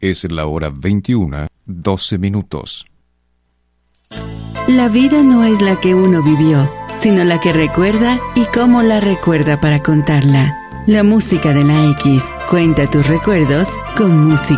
Es la hora 21:12. La vida no es la que uno vivió, sino la que recuerda y cómo la recuerda para contarla. La música de la X. Cuenta tus recuerdos con música.